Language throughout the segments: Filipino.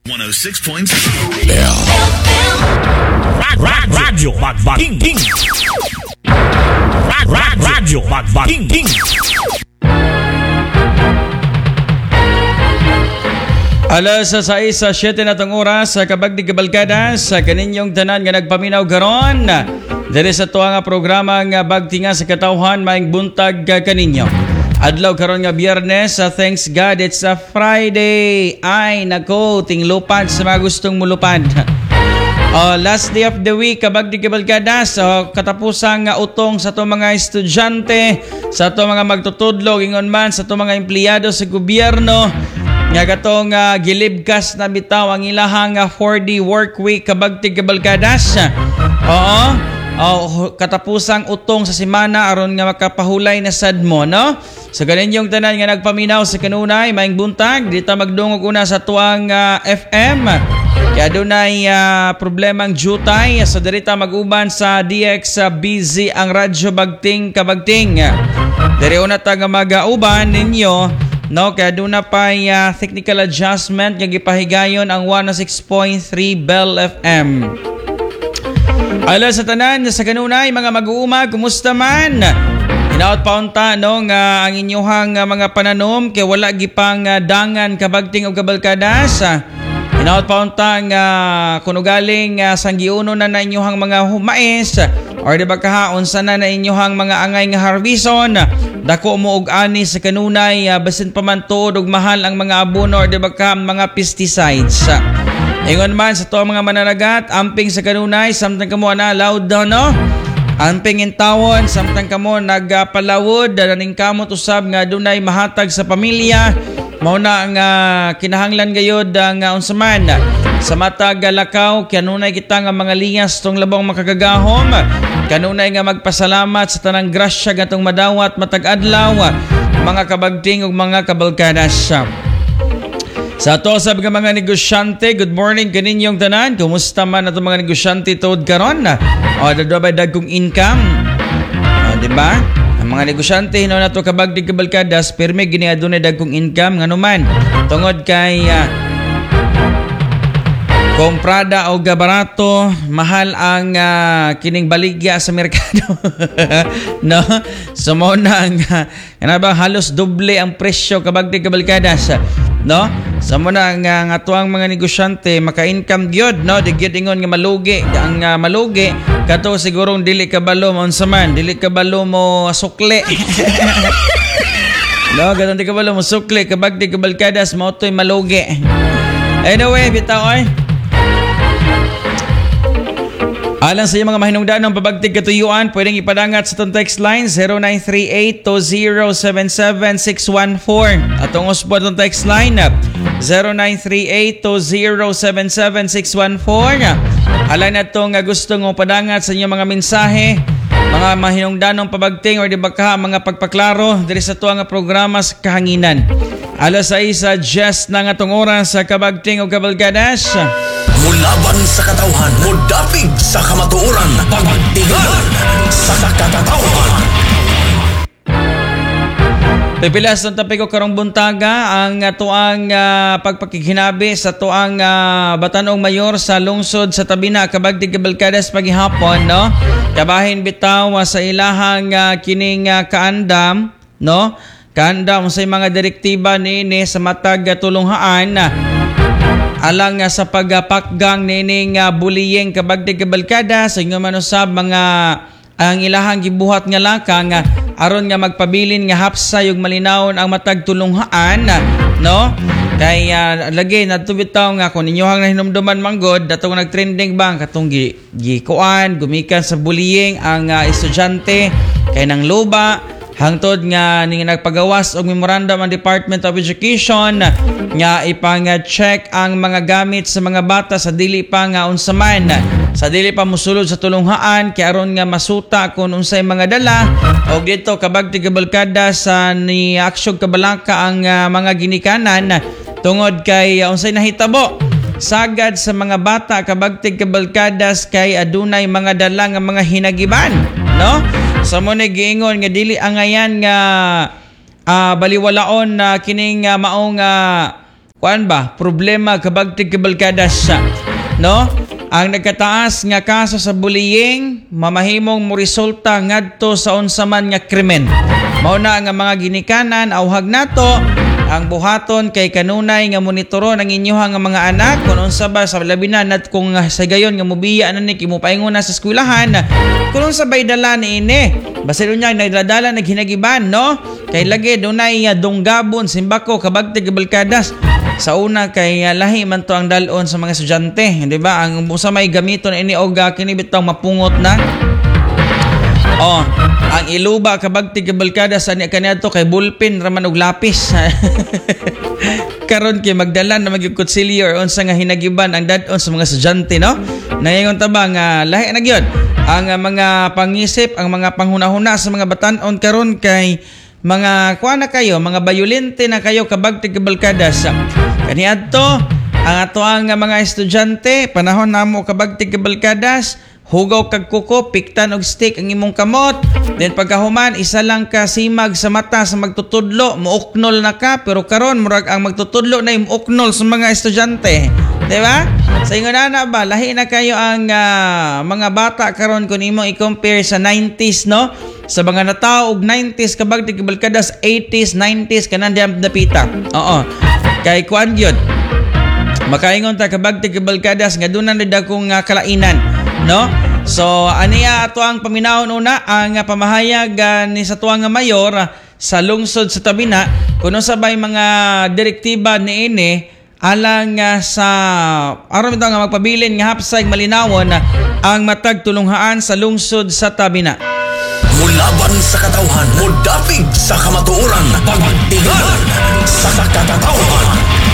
106.7 Radyo Bagbaking Radyo Bagbaking Alas 6:07 na tong oras sa kabagdig kabalkada sa kaninyong tanan nga nagpaminaw karon. Diri sa tuwa nga programa nga bagtinga sa katawhan maing buntag kaninyo. Adlaw karon nga Biyernes, thanks God it's a Friday. Ay nako, tinglupad sa mga gustong mulupad. Last day of the week kabagdig kabalkada sa katapusang utong sa to mga estudyante, sa to mga magtutudlo ingon man sa to mga empleyado sa gobyerno. Nga katong gilibkas na bitaw ang ilahang 4-day work week kabagtig kabalkadas. Katapusang utong sa semana aron nga makapahulay na sad mo, no? So kaninyong tanan nga nagpaminaw sa kanunay maing buntag dito magdungog una sa tuang FM. Kaya dunay problemang jutay so dirita mag-uban sa DX busy ang radyo bagting kabagting. Diri una ta nga mag-uban ninyo. No, kaya doon na pa technical adjustment nga gipahigayon ang 106.3 Bell FM. Ala sa tanan sa kanunay mga mag-uuma, kumusta man? Hinaot pa unta no nga ang inyuhang mga pananom kay wala gipang dangan kabagting og kabalkadas. Hinaot pa unta nga kuno galing sanggiuno na inyuhang mga mais or di ba kahaon sana na inyuhang mga angay nga harvison. Dako mo og ani sa kanunay basin pa man tuod og mahal ang mga abono or di ba ka mga pesticides. Ingon man sa to mga mananagat, amping sa kanunay samtang kamo na loud daw no. Amping in tawon samtang kamo nagpalawod daning kamo usab nga dunay mahatag sa pamilya. Mao na ang kinahanglan gayud ang unsa man sa matag lakaw kanunay kita nga mga lingas tong labong makagagahom. Kanunay nga magpasalamat sa tanang grasya gatong madawat matag adlaw mga kabagting ug mga kabalkadas. Sa ato sab nga mga negosyante, good morning kaninyong tanan. Kumusta man ato mga negosyante tuod karon? Dadwa dagkong income. Di ba? Ang mga negosyante hinaw nato kabagdig kabalkadas perme gini adunay dagkong income nganuman. Tungod kay komprada o barato, mahal ang kining baligya sa merkado. No? So mo na ang halos doble ang presyo kabagdig kabalkadas. No? So mo na ang atuang mga negosyante maka-income gyud, no? Di gyud ingon nga malugi. Ang malugi kato sigurong dili kabalo mo unsa man, dili kabalo mo sukli. No, gadon di kabalo mo sukli kabagdig kabalkadas mo toy malugi. Anyway, bitaw oy. Alang sa mga mahinungdan ng pabagtig katuyuan, pwedeng ipadangat sa itong text line 0938-2077614. At ang uspo itong text line 0938-2077614. Alang na itong gusto ng padangat sa inyong mga mensahe, mga mahinungdan ng pabagting o di ba ka mga pagpaklaro diri sa tuwang programa sa kahanginan. Alas 6 just na nga itong oras sa kabagting o kabalkadas. Mulaban sa katawhan, mudapig sa kamatuoran, pagtiglan sa katawhan. Pipilas ng tapik ko karong buntaga ang tuang pagpakikinabi sa tuang Batanong Mayor sa lungsod sa Tabina, kabagdig kabalkadas paghihapon, no? Kabahin bitaw sa ilahang kining kaandam, no? Kaandam sa mga direktiba niini sa matag tulunghaan alang sa pagpakgang nining bullying kabagdig kabalkada sa inyo manusab mga ang ilahang gibuhat nga lakang aron nga magpabilin nga hapsay ug malinawon ang matag tulunghaan, no? Kay lagi natubitaw nga kun inyohang nahinumduman manggod datong nagtrending bang katong gikuan gumikan sa bullying ang estudyante kay nang luba hangtod nga ning nagpagawas og memorandum ang Department of Education nga ipang-check ang mga gamit sa mga bata sa dili pa nga unsa man sa dili pa mosulod sa tulunghaan kay aron nga masuta kung unsay mga dala og dito kabagtig kabalkadas sa ni aksyog kabalaka ang mga ginikanan tungod kay unsay nahitabo sagad sa mga bata kabagtig kabalkadas kay adunay mga dala nga mga hinagiban, no? Sa mo ni giingon nga dili angayan nga baliwalaon na kining maong kuan ba problema kabagtig kabalkadas no. Ang nagkataas nga kaso sa bullying mamahimong mo resulta ngadto sa unsa man nga krimen. Mao na nga mga ginikanan awhag nato ang buhaton kay kanunay nga monitoron ang inyoha nga mga anak kung unsa ba sa labi na nat kung sa gayon nga mobiya na ni kimupaingon na sa eskwelahan kung unsa bay dala ni ini basin unya nagdadala naghinagiban no kay lagi dunay donggabon simbako kabagtig kabalkadas. Sa una kay lahi man to ang dalon sa mga estudyante, di ba? Ang usa may gamiton ini og kini bitaw mapungot na. Oh, ang iluba kabagtig kabalkada sa kaniadto kay bulpin raman og lapis. Karon kay magdala na magkutsilyo or unsa nga hinagiban ang dadon sa mga estudyante, no? Nangingon ta ba nga lahi na gyud ang mga pangisip, ang mga panghunahuna sa mga batan-on karon kay mga kuan na kayo, mga bayolente na kayo kabagtig kabalkadas. Kaniadto ang atoang mga estudyante panahon namo kabagtig kabalkadas, hugaw kag kuko, piktan og stick ang imong kamot. Then pagkahuman isa lang ka simag sa mata sa magtutudlo, muuknol na ka pero karon murag ang magtutudlo na imuuknol sa mga estudyante. Di ba? Sa ingon na ba lahi na kayo ang mga bata karon kun imong i-compare sa 90s no? Sa mga natao og 90s kabagtig kabalkadas 80s 90s kanan diam dapita. Oo. Kay kuan gyud. Makaingon ta kabagtig kabalkadas nga dunan rid akong kalainan, no? So aniya ato ang paminawon una ang pamahayag ni sa tuang mayor sa lungsod sa Tabina kuno sabay mga direktiba niini alang sa aron bitaw nga magpabilin nga hapsay malinawon ang matag tulunghaan sa lungsod sa Tabina. Mulaban sa katawhan, mudapig sa kamatuoran, pagtigan sa katatawahan.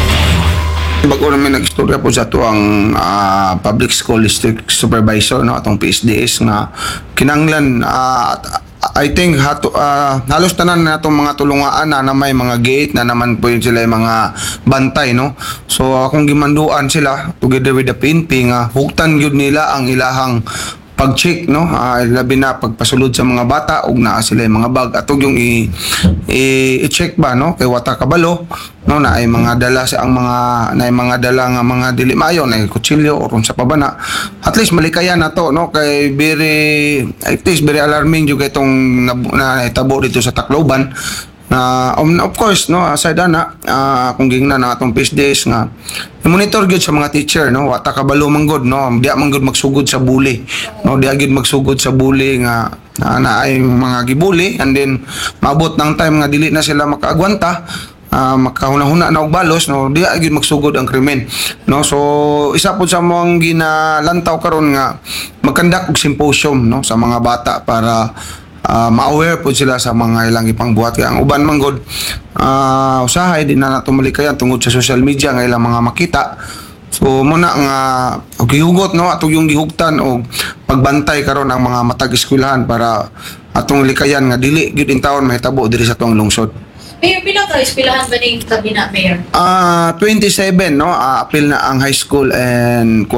Bago namin nag-istorya po sa tuang public school district supervisor no atong PSDS nga kinanglan I think halos tanan na itong mga tulungaan na may mga gate na naman po yun sila yung mga bantay no. So akong gimanduan sila together with the PNP nga huktan yun nila ang ilahang pag-check no, labi na pagpasulod sa mga bata ug naa sila yung mga bag atog yung i-check ba no kay wata kabalo no na ay mga dala sa ang mga dala nga mga dili maayo na kutsilyo or sa pabana at least malikayan na to no kay very alarming jud itong nahitabo dito sa Tacloban na of course no aside na kung gingna na atong PSDS nga monitor gyud sa mga teacher no wata kabalo man gud no diya man gud magsugod sa bully no diya gyud magsugod sa bully nga na ay mga gibuli and then maabot ng time nga dili na sila makaagwanta makahuna-huna na og balos no diya gyud magsugod ang krimen no. So isa pud sa mga ginalantaw karon nga magkandak og symposium no sa mga bata para ma-aware po sila sa mga ilang ipangbuhat kaya ang uban man god usahay di na nato malikayan tungod sa social media nga ilang mga makita. So muna nga gihugot no atong yung gihugtan og pagbantay karon ang mga matag eskwelahan para atong likayan nga dili gyud in taon mahitabo diri sa tuang lungsod. Mayor, pila ka eskwelahan ba ning Tabina, Mayor? 27 no apil na ang high school and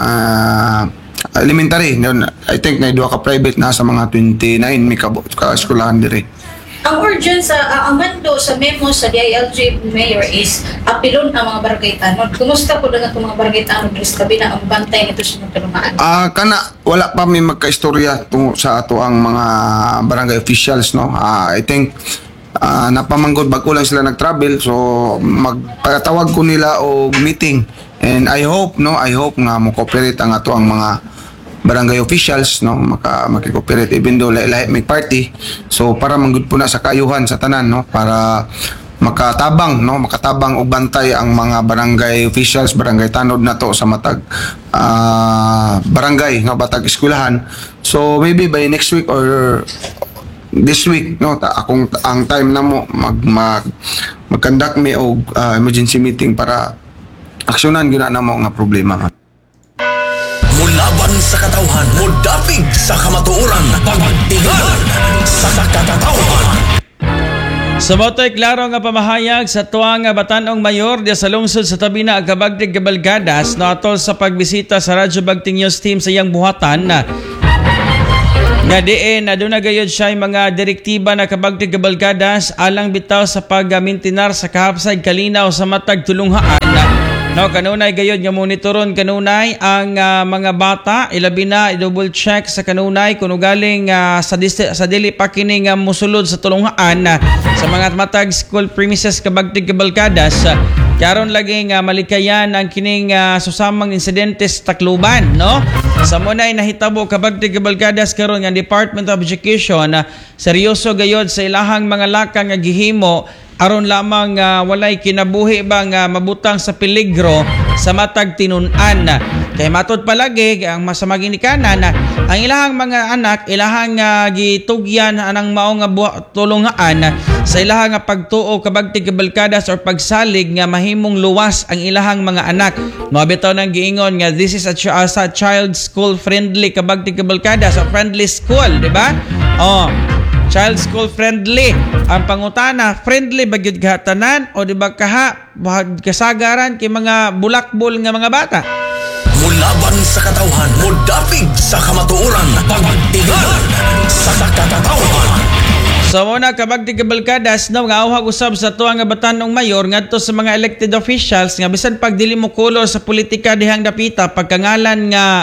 elementary. I think na duha ka private na sa mga 29 may ka eskwelahan diri. Ang urgence ang mando sa memo sa DILG Mayor is apilon ang mga barangay tanod. Kumusta po na itong mga barangay tanod sa Tabina ang bantay nito sa mga tulungan? Kana wala pa may magkaistorya tungo sa ato ang mga barangay officials no. I think napamanggod bago lang sila nag-travel so magpatawag ko nila og meeting and I hope nga mo cooperate ang ato ang mga barangay officials no makikooperate even though lahi may party so para manggod po na sa kayuhan sa tanan no para makatabang og bantay ang mga barangay officials barangay tanod na to sa matag barangay no batag eskwelahan. So maybe by next week or this week no akong ang time na mo mag-conduct me og emergency meeting para aksyonan gyud na mo nga problema. Mulaban sa katawhan, mudapig sa kamatuoran, pagtigan sa katatawahan. Sa moto'y klaro nga pamahayag sa tuwang batanong mayor di sa lungsod sa Tabina kabagtig kabalkadas na atol sa pagbisita sa Radyo Bagting News Team sa iyang buhatan Nga diin na doon na gayod siya yung mga direktiba na kabagtig kabalkadas alang bitaw sa pagmintinar sa kahapsay kalinaw sa matag tulunghaan. No, kanunay gayod nga monitoron kanunay ang mga bata, ilabi na i-double check sa kanunay kung galing sa dili pa kining musulod sa tulunghaan sa mga matag school premises kabagtig kabalkadas. Karon laging malikayan ang kining susamang insidente sa Tacloban, no? Sa munay nahitabo kabagtig kabalkadas karon nga Department of Education seryoso gayod sa ilahang mga lakang nga gihimo aron lamang walay kinabuhi bang mabutang sa peligro sa matag tinun-an. Kay matod palagi ang masamang ginikanan ang ilahang mga anak ilahang gitugyan anang mao nga tulungaan sa ilahang pagtuo kabagtig kabalkadas or pagsalig nga mahimong luwas ang ilahang mga anak. Mabitaw nang giingon nga this is a child school friendly kabagtig kabalkadas or friendly school, di ba? Child school friendly. Ang pangutana, friendly ba gyud kahatanan o di ba kasagaran kay mga bulakbol nga mga bata? Mulaban sa katawhan, mudapig sa kamatuoran, pagtigalan sa katawhan. So muna kabagtig kabalkadas no nga awhag usab sa tuwa nga batanong mayor ngadto sa mga elected officials nga bisan pag dili mo kolor sa politika dihang dapita pagkangalan nga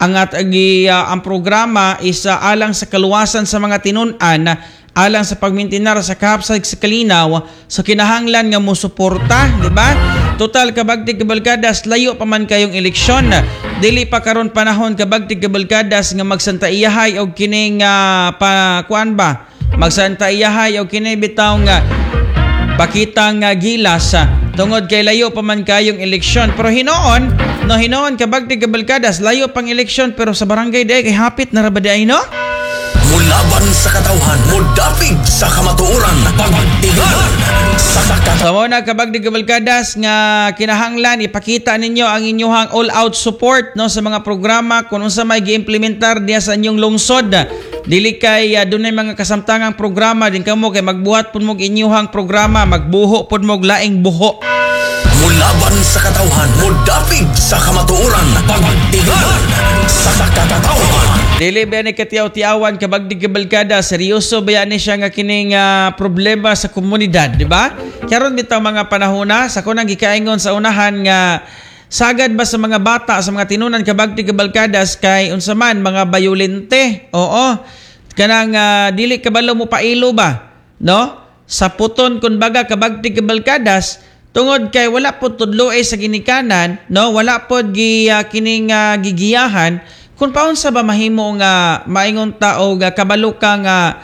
ang programa is alang sa kaluwasan sa mga tinun-an, alang sa pagmintinar sa kahapsay sa kalinaw, so kinahanglan nga mo suporta, di ba? Total kabagtig kabalkadas layo pa man kayong eleksyon. Dili pa karon panahon kabagtig kabalkadas nga magsantaiyahay og kining magsantaiyahay og kini bitaw nga pakitang gilas tungod kay layo pa man kayong eleksyon. Pero hinoon kabagtig kabalkadas layo pang eleksyon pero sa barangay day kay hapit na rabaday no? Mulaban sa katawhan, mudapig sa kamatuoran, pagtigalan sa katawhan. So muna kabagtig kabalkadas nga kinahanglan ipakita ninyo ang inyong all-out support no sa mga programa kung unsa may gi-implementar diya sa inyong lungsod. Dili kay dunay mga kasamtangang programa din kamo kay magbuhat pud mog inyong programa, magbuho pud mog laing buho. Mulaban sa katawhan, mudapig sa kamatuoran, pagtigalan sa katawhan. Dili ba ni katiyaw-tiyawan kabagdig kabalkada, seryoso ba yan siya nga kining problema sa komunidad, di ba? Karon bitaw mga panahona sa kunang gikaingon sa unahan nga sagad ba sa mga bata sa mga tinunan kabagdig kabalkadas kay unsa man mga bayolente. Oo. Kanang dili kabalo mo pailo ba, no? Sa puton kun baga kabagdig kabalkadas tungod kay wala po tudloy sa ginikanan, no? Wala po kining gigiyahan kung paunsa ba mahimo nga maingon tao nga kabalo ka nga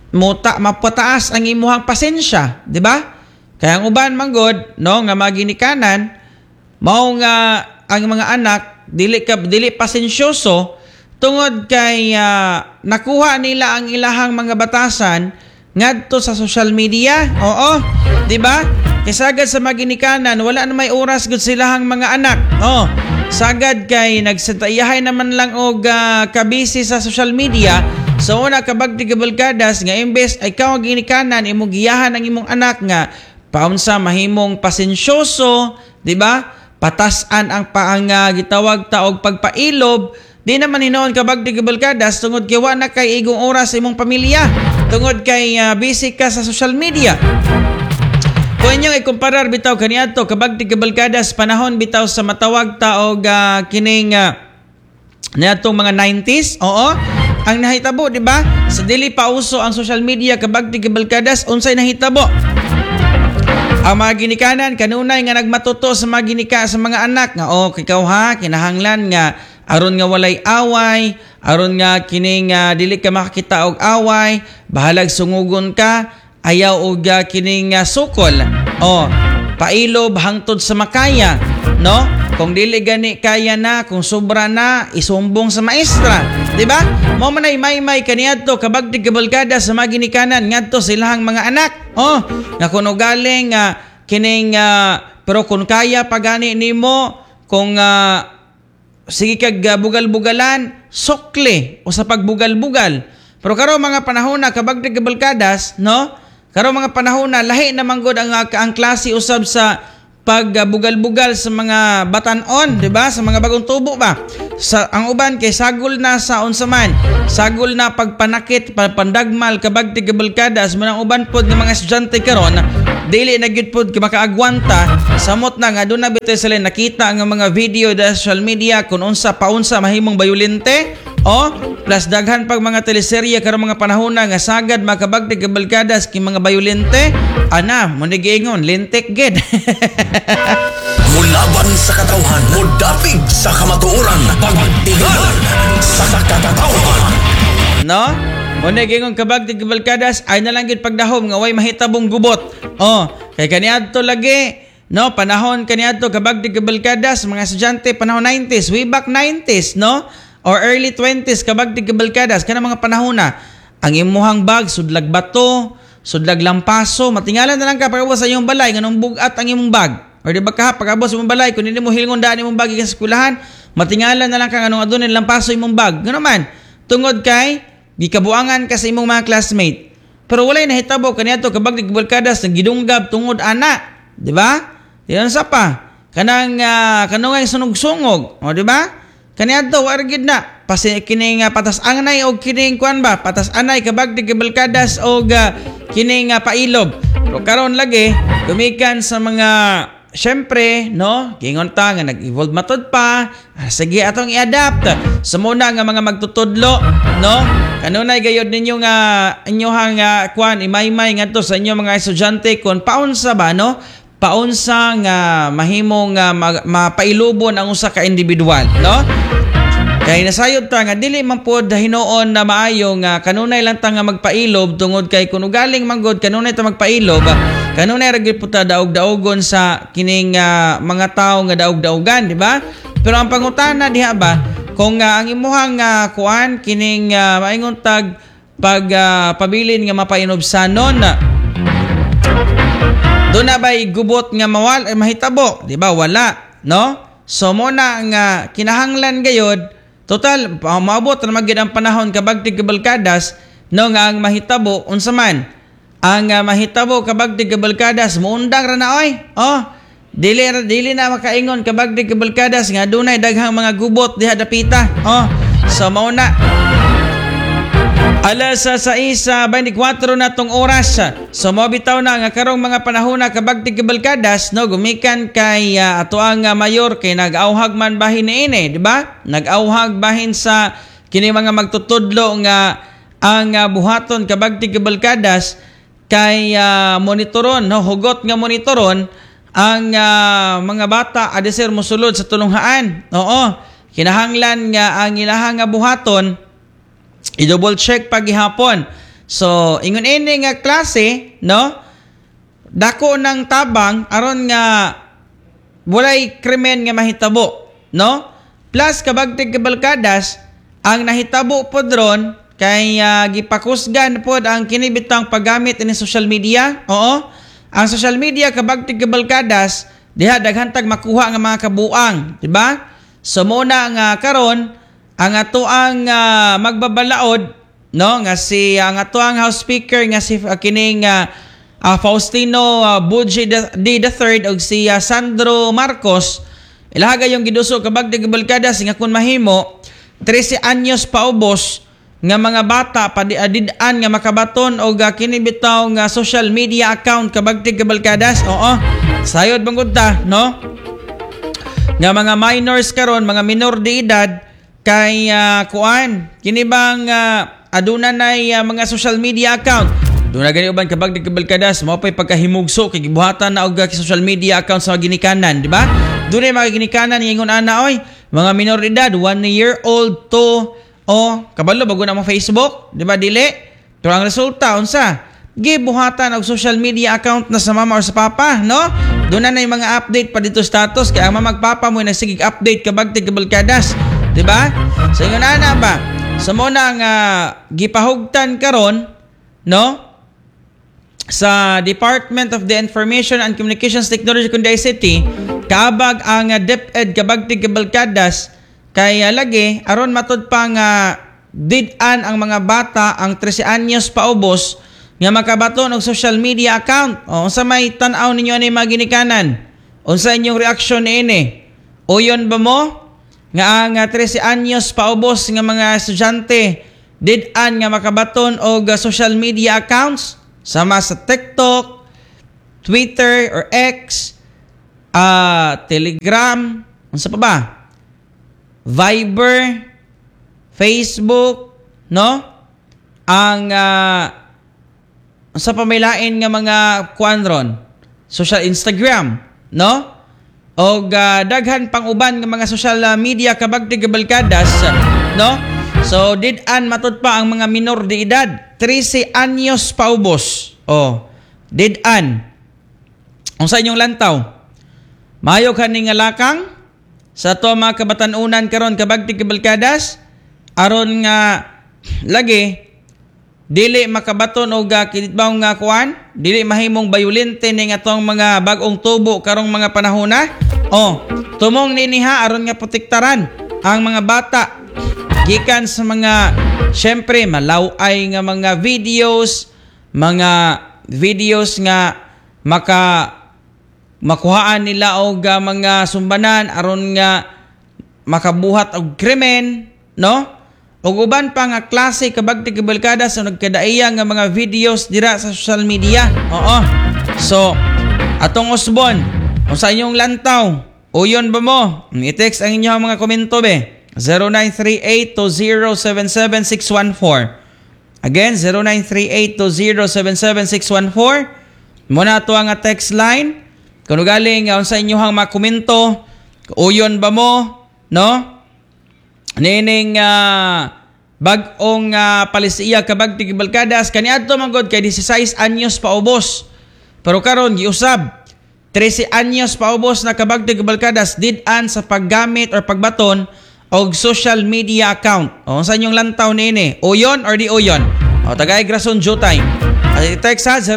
mapataas ang imuhang pasensya, di ba? Kaya ang uban manggod, no, nga maginikanan mao nga ang mga anak dili pasensyoso tungod kay nakuha nila ang ilahang mga batasan ngadto sa social media. Oo, di ba? Kay sagad sa maginikanan wala na may oras gud silahang mga anak. Sagad kay nagsantaiyahay naman lang og kabisi sa social media. So una kabagtig kabalkadas nga imbes ay ikaw ginikanan imong giyahan ang imong anak nga paunsa mahimong pasensyoso, di ba? Patasan ang gitawag ta og pagpailob. Di naman hinoon kabagtig kabalkadas tungod kay wa na kay igong oras sa imong pamilya. Tungod kay busy ka sa social media. Kung inyong ikumparar bitaw kaniadto kabagtig kabalkadas panahon bitaw sa matawag ta og kining niadtong mga 90s. Oo. Ang nahitabo, di ba? Sa dili pa uso ang social media kabagtig kabalkadas unsay nahitabo? Ang mga ginikanan kanunay nga nagmatuto sa mga sa mga anak nga ikaw kinahanglan nga aron nga walay away, aron nga kining dili ka makakita og away, bahalag sungugon ka, ayaw og kining sukol. Pailob hangtod sa makaya, no? Kung dili gani kaya na, kung sobra na, isumbong sa maestra, di ba? Mao man ay may kaniadto kabagtig kabalkada sa mga ginikanan ngadto silahang mga anak. Nga kuno galing kining pero kung kaya pagani nimo kung sige kag bugal-bugalan, sukli o sa pagbugal-bugal. Pero karon mga panahon na kabagtig kabalkadas, no? Karon mga panahon na lahi na manggod ang klase usab sa pagbugal-bugal sa mga batanon, di ba? Sa mga bagong tubo ba? Ang uban kay sagol na sa unsaman, sagol na pagpanakit, pandagmal, kabagti kabalkadas, manang uban pod ng mga estudyante karon, dili na gyud pod makaagwanta, samot na nga doon na bitaw sila nakita ang mga video sa social media kung unsa paunsa mahimong bayolente, plus daghan pag mga teleserye karon mga panahon na nga sagad makabagti kabalkadas king mga bayolente, ana mo ni giingon lintik gid. Mulaban sa katawhan, mudapig sa kamatuoran, pagtingan sa katatawahan. No? Muna gingon kabagti kabalkadas ay nalang gid pagdahom nga way mahitabong gubot. Kay kaniadto lagi, no, panahon kaniadto kabagti kabalkadas mga estudyante panahon 90s, way back 90s, no? Or early 20s kabagti kabalkadas kana mga panahon na ang imuhang bag sudlag bato, sudlag lampaso, matingalan na lang ka pagabot sa iyong balay nganong bugat ang imong bag. Or di ba ka pagabot sa imong balay kun hindi mo hilingon daan imong bag sa eskwelahan, matingalan na lang ka nganong adunay lampaso imong bag. Ngano man tungod kay gikabuangan ka sa imong mga classmate. Pero walay nahitabo kaniadto kabagti kabalkadas nang gidunggab tungod ana, di ba? Diyan sa pa kanang kanungay sunog-sungog, di ba? Kaniadto war gid na kining patas anay og kining kuan ba patas anay kabagti kabalkadas og kining pailob. Pero karon lagi gumikan sa mga syempre, no, gingon ta nga nag-evolve matod pa, sige atong i-adapt sa muna nga mga magtutudlo, no, kanunay gayod ninyo nga inyohang kuan imaymay ngadto sa inyo mga estudyante kon paunsa ba, no, paunsa nga mahimong mapailubon ang usa ka individual, no. Kay nasayod ta nga dili man pod hinuon na maayo nga kanunay lang ta nga magpailob tungod kay kun ugaling manggod kanunay ta magpailob, kanunay ra gyud puta daog-daogon sa kining mga tawo nga daog-daogan, di ba? Pero ang pangutana diha ba kung ang imuhang kuan kining maingon tag pabilin nga mapainobsanon, do na ba'y gubot nga mahitabo, di ba? Wala, no? So muna nga kinahanglan gayod total maabot na magid ang panahon kabagti kabalkadas, no, nga ang mahitabo unsa man ang mahitabo kabagti kabalkadas muundang ra na oy. Dili na makaingon kabagti kabalkadas nga dunay daghang mga gubot diha dapita. So mao na alas 6:24 na tong oras. So mo bitaw na nga karong mga panahon na kabagti kabalkadas, no, gumikan kay ato ang mayor kay nag-awhag man bahin niini, di ba? Nag-awhag bahin sa kini mga magtutudlo nga ang buhaton kabagti kabalkadas kay monitoron, no, hugot nga monitoron ang mga bata adisir mosulod sa tulunghaan. Kinahanglan nga ang ilahang buhaton i-double check paghihapon. So ingon ini nga klase, no, dako ng tabang aron nga walay krimen nga mahitabo, no, plus kabagti kabalkadas ang nahitabo pod ron kay gipakusgan pod ang kinibitang paggamit ini social media. Ang social media kabagti kabalkadas diha daghantag makuha nga mga kabuang, di ba? So muna nga karon ang ato ang magbabalaod, no, nga si ang ato ang House Speaker nga si kining Faustino Budge III og si Sandro Marcos, ilaga yung giduso kabagti kabalkadas nga kun mahimo 13 anyos paubos nga mga bata padiadidan nga makabaton og kini bitaw nga social media account kabagti kabalkadas. Sayod bangod ta, no, nga mga minors karon, mga minor de edad kay kuan kini bang aduna nay mga social media account do na gani uban kabagti kabalkadas mao pay pagkahimugso kay gibuhatan na og social media account sa ginikanan, di ba? Dunay mga ginikanan ingon ana oy mga minor edad 1 year old to kabalo bago na mo Facebook, di ba? Dili. Pero ang resulta unsa? Gibuhatan og social media account na sa mama or sa papa, no? Doon na yung mga update pa dito status kaya ang mamagpapa mo nagsigig update kabagti kabalkadas, di ba? So ingon ana ba? Sa mo nang gipahugtan karon, no? Sa Department of the Information and Communications Technology kundi City, kaabag ang DepEd kabagti kabalkadas kay lagi aron matud pa nga didan ang mga bata ang 13 anyos paubos nga makabaton og social media account. Sa may tan-aw ninyo ani mga ginikanan. Unsa inyong reaksyon niini? Uyon ba mo? Nga ang 13 anyos paubos nga mga estudyante did-an nga makabaton og social media accounts sama sa TikTok, Twitter or X, Telegram, unsa pa ba? Viber, Facebook, no? Ang sa pamilain nga mga kuanron, social Instagram, no? O daghan pang uban nga mga social media kabagti kabalkadas, no? So did-an matud pa ang mga minor de edad, 13 anyos paubos. Oh, did-an. Unsa inyong lantaw? Mayo kani nga lakang sa to mga kabatanunan karon kabagti kabalkadas aron nga lagi dili makabaton og kinitbaw nga kuan, dili mahimong bayulente ning atong mga bag-ong tubo karong mga panahona. Oh, tumong niniha aron nga protektaran ang mga bata gikan sa mga syempre malaway nga mga videos nga makuhaan nila og mga sumbanan aron nga makabuhat og krimen, no? Ug uban pa nga klase kabagti kabalkada sa nagkadaiya nga mga videos dira sa social media. Oo. So, atong usbon, unsa inyong lantaw? Uyon ba mo? I-text ang inyong mga komento be. 0938-2077-614. Again, 0938-2077-614. Muna ito ang text line. Kung galing unsa inyong mga komento, uyon ba mo? No? Nining bag-ong palisiya kabagti kabalkadas kaniadto man gud kay 16 anyos paubos. Pero karon giusab 13 anyos paubos na kabagti kabalkadas did-an sa paggamit or pagbaton og social media account. O unsa inyong lantaw niini? Uyon or di uyon? O tagay grason due time. I-text ha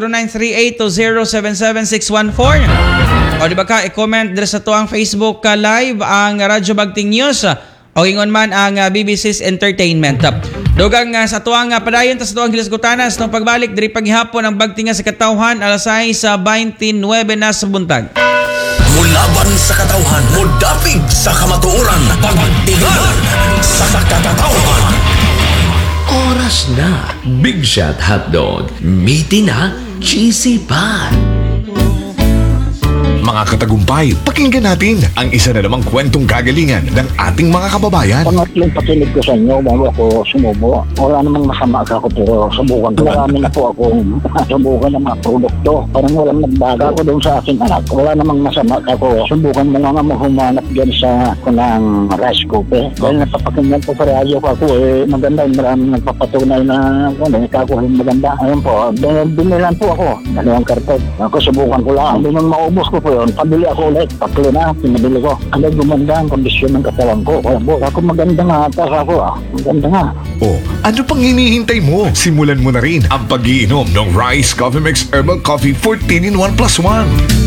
0938-2077-614. O di ba ka i-comment dira sa tuang Facebook live ang Radyo Bagting News. O ingon man ang BBC's Entertainment. Dugang sa tuwang padayon ta sa tuwang gilasgutanas nung pagbalik diri paghihapon ang bagtinga sa katawhan alas 6:29 na sa buntag. Mulaban sa katawhan, mudapig sa kamatuoran, pagtingan sa katawhan. Oras na. Big Shot Hotdog. Meaty na. Cheesy Pan. Mga katagumpay, pakinggan natin ang isa na namang kwentong kagalingan ng ating mga kababayan. Pangatlong pakinig ko sa inyo bago ako sumubo. Wala namang masama ako pero subukan ko. Marami na po akong subukan ng mga produkto. Parang walang nagbaga ko doon sa aking anak. Wala namang masama ako. Subukan mo nga humanap dyan sa kunang rice cooker. Dahil napapakinggan ko sa radyo ko ako maganda. Maraming nagpapatunay na nagkakuhin maganda. Ayun po, binilan po ako. 2 karton. Ako subukan ko lang. Hindi nang maubos ko po yun. Pabili ako ulit. 3 na, pinabili ko. Ano gumanda ang kondisyon ng katawan ko. Kaya po, ako maganda nga. Tapos ako, maganda nga. O, ano pang hinihintay mo? Simulan mo na rin ang pag-iinom ng Rice Coffee Mix Herbal Coffee 14 in 1+1.